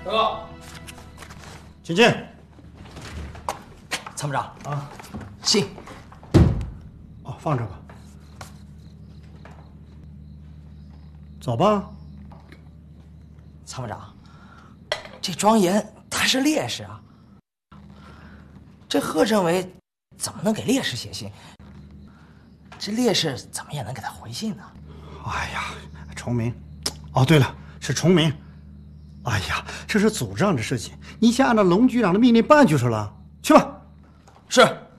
报告。 请进。 参谋长啊， 信。 哦，放这吧。走吧。 参谋长，这庄严他是烈士啊，这贺政委怎么能给烈士写信？这烈士怎么也能给他回信呢？ 哎呀，崇明，哦，对了，是崇明。哎呀，这是组织上的事情，你先按照龙局长的命令办就是了。去吧。 是。